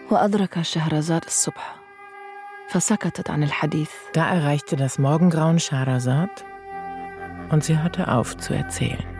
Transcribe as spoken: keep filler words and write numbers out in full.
وأدرك شهرزاد الصبح فسكتت عن الحديث. Da erreichte das Morgengrauen Schehersad und sie hörte auf zu erzählen.